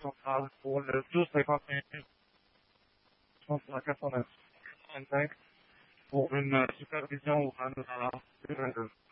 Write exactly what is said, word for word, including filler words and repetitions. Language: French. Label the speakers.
Speaker 1: centrale pour le douze cinquante et un, quatre-vingt-cinq pour une supervision au panorama.